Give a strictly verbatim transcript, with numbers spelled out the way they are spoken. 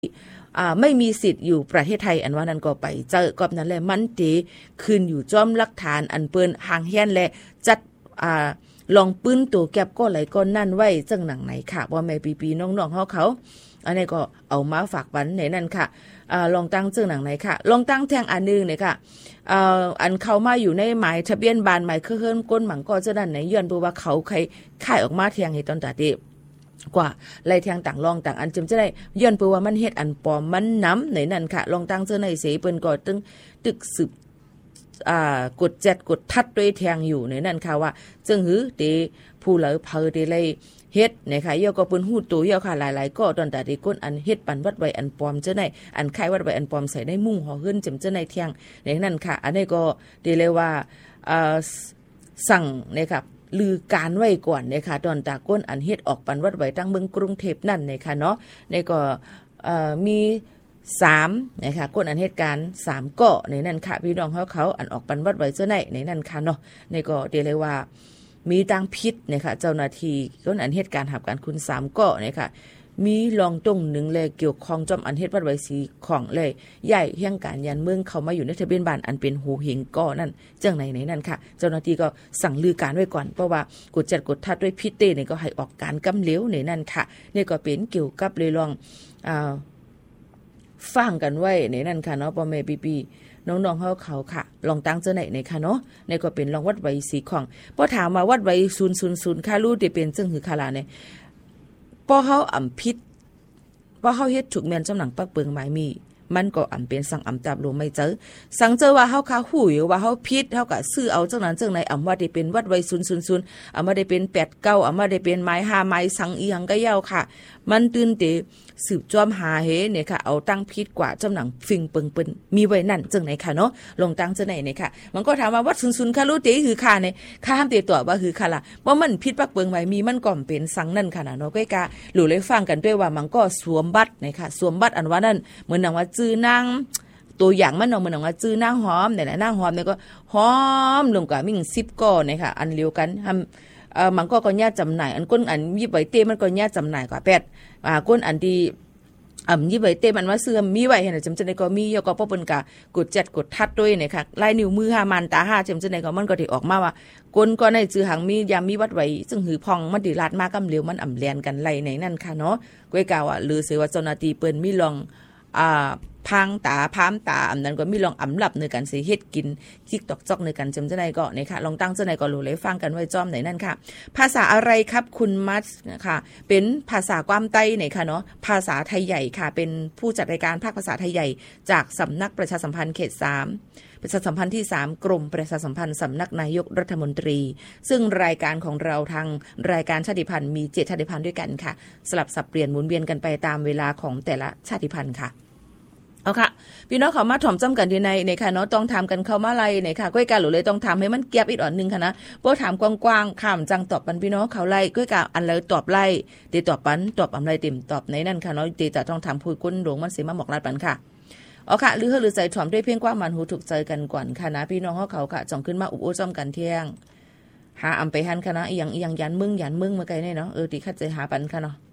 อ่าไม่มีสิทธิ์อยู่ประเทศไทยอันว่านั้นก็ไปเจอกับนั้นแหละมันติขึ้นอยู่จอมหลักฐานอันเปิ้นห่างเฮียนและจัดอ่าลองปื้นตัวแก็บก็ไหลก็นั่นไว้จังหนังไหนค่ะว่าแม่ปีๆน้องๆเฮาเขาอันนี้ก็เอามาฝากปันในนั้นค่ะอ่าลองตั้งจังหนังไหนค่ะลองตั้งแทงอันนึงเนี่ยค่ะอ่าอันเข้ามาอยู่ในหมายทะเบียนบ้านหมายคือเฮิรนก้นหมังก็จะนั่นไหนย้อนเพราะว่าเขาใครค่ายออกมาแทงให้ตอนตาเดกว่าไล่แทงต่างรองต่างอันจึงจะได้ย้อนเปื่อว่ามันเฮ็ดอันปลอมมันน้ำในนั้นค่ะลองตั้งเจอในเสเปิ้นก็ตึงตึกสืบอ่ากดแจ็ดกดทัดด้วยแทงอยู่ในนั้นค่ะว่าจึงหือเตผู้เหลอเพอเตเลยเฮ็ดนะคะย่อก็เปิ้นฮู้ตัวย่อค่ะหลายๆก็ตอนแต่ที่ก้นอันเฮ็ดปันวัดไว้อันปลอมจะได้อันคายวัดไว้อันปลอมใส่ในมุ้งห่อขึ้นจึงจะในแทงในนั้นค่ะอันนี้ก็เดเลยว่าอ่าสั่งนะครับลือการไว้ก่อนนะคะตอนตาก้นอันเฮ็ดออกปันวัดไว้ตั้งเมืองกรุงเทพนั่นนะคะเนาะในก็เอ่อมีสามนะคะก้นอันเหตุการณ์สามเกาะในนั้นค่ะพี่น้องเฮาเขาอันออกปันวัดไว้เจ้าไหนในนั้นค่ะเนาะในก็เดี๋ยวเลยว่ามีตังพิษนะคะเจ้าหน้าที่ก้นอันเหตุการณ์หับการคุณสามเกาะนะคะมีรองตรงหนึ่งเลยเกี่ยวข้องจอมอันเฮ็ดวัดไว้สีของเลยใหญ่เฮียงการยันเมืองเขามาอยู่ในทะเบียนบ้านอันเป็นหูเฮงก้อนั่นจังไหนไหนนั่นค่ะเจ้าหน้าที่ก็สั่งลือการไว้ก่อนเพราะว่ากดจัดกดทัดด้วยพิษเต้เนี่ยก็ให้ออกการกำเหลวในนั่นค่ะนี่ก็เป็นเกี่ยวกับเลยลองอ่าฟังกันไว้ในนั่นค่ะเนาะพ่อแม่พี่ๆน้องๆเฮาเขาค่ะลองตั้งเจ้าไหนในค่ะเนาะนี่ก็เป็นลองวัดไว้สีของพอถามมาวัดไว้ศูนย์ ศูนย์ ศูนย์ค่ะรู้ที่เป็นจังหือคาลาเนี่ยพอเฮาอ่ำพิษว่าเฮาเฮ็ดถูกแม่นจำหนังปักเปิงหมายมีมันก็อ่ำเป็นสังอ่ำจับลงไม่เจอสังเจอว่าเฮาคาหูยว่าเฮาพิษเฮาก็ซื้อเอาจังนั้นจังไหนอ่ำว่าได้เป็นวัดไว้ศูนย์ ศูนย์ ศูนย์อ่ำว่าได้เป็นแปด เก้าอ่ำว่าได้เป็นไม้ห้าไม้สังอีหังก็ยาวค่ะมันตื่นเตสืบจอมหาเฮเนี่ยค่ะเอาตั้งพิษกว่าจำหนังฟิงเปิงเปิ้นมีไว้นั่นจังไหนค่ะเนาะลงตั้งจังไหนเนี่ยค่ะมันก็ถามว่าวัดศูนย์ ศูนย์ค่ะรู้เตคือค่ะเนี่ยค่ะห้ามเตตอบว่าคือค่ะล่ะว่ามันพิษปักเปิงไว้มีมันก็เป็นสังนั่นค่ะเนาะก้อยกะหลู่เลยฟังกันด้วยว่ามันก็สวมบัตรนะคะสวมบัตรอันว่านั่นเหมือนหนังว่าจื้อนางตัวอย่างมันเนาะเหมือนหนังว่าจื้อนางหอมเนี่ยแหละนางหอมเนี่ยก็หอมลงกว่ามิ่งสิบก้อนนะคะอันเดียวกันทำเอ่อมันก็ก็ญาติจำหน่ายอันก้นอันยิบไว้เต้มันก็ญาติจำหน่ายกว่าแปดอ่าก้นอันที่อ่ำยิบไว้เต้มันว่าเสื่อมมีไว้เห็นจำจะในก็มียก็ป้อเปิ้นกะกดจัดกดทัดด้วยเนี่ยค่ะลายนิ้วมือห้ามันตาห้าจำจะในก็มันก็ได้ออกมาว่าก้นก็ในจื้อหังมียามมีวัดไว้ซึ่งหือพองมันดิลาดมากำเหลวมันอ่ำแลนกันไล่ในนั่นค่ะเนาะก้อยกาวอ่ะหรือเสว่าเจ้าหน้าที่เปิ้นมีลองอ่าพังตาพามตาอันนั้นก็มีลองอำลับในการสิเฮ็ดกินคิกตอกจอกในการจำจะในก็เนี่ยค่ะลองตั้งจะในก็รู้เลยฟังกันไว้จอมไหนนั่นค่ะภาษาอะไรครับคุณมัสค่ะเป็นภาษาความใต้ไหนค่ะเนาะภาษาไทยใหญ่ค่ะเป็นผู้จัดรายการภาคภาษาไทยใหญ่จากสำนักประชาสัมพันธ์เขตสามประชาสัมพันธ์ที่สามกรมประชาสัมพันธ์สำนักนายกรัฐมนตรีซึ่งรายการของเราทางรายการชาติพันธุ์มีเจ็ดชาติพันธุ์ด้วยกันค่ะสลับสับเปลี่ยนหมุนเวียนกันไปตามเวลาของแต่ละชาติพันธุ์ค่ะเอาค่ะพี่น้องเขามาถ่อมจ้ำกันที่ในในค่ะเนาะต้องทำกันเข้ามาไล่ในค่ะก้อยกาหรือเลยต้องทำให้มันเก็บอีกอ่อนนึงค่ะนะเพราะถามกว้างๆข้ามจังตอบปันพี่น้องเขาไล่ก้อยกาอันเลยตอบไล่ตีตอบปันตอบอำไรเต็มตอบในนั่นค่ะเนาะตีจะต้องทำพูดก้นหลวงมันสิมาหมอกลาดปันค่ะเอาค่ะหรือเฮหรือใจถ่อมด้วยเพียงกว้างมันหูถูกใจกันก่อนค่ะนะพี่น้องเขาเขาค่ะจ่องขึ้นมาอุบอุ้จ้ำกันเที่ยงหาอำไปหันค่ะนะอีหยังอีหยังยันมึงยันมึงมาไกลแน่เนาะเออตีคัดใจหาปันค่ะเนาะ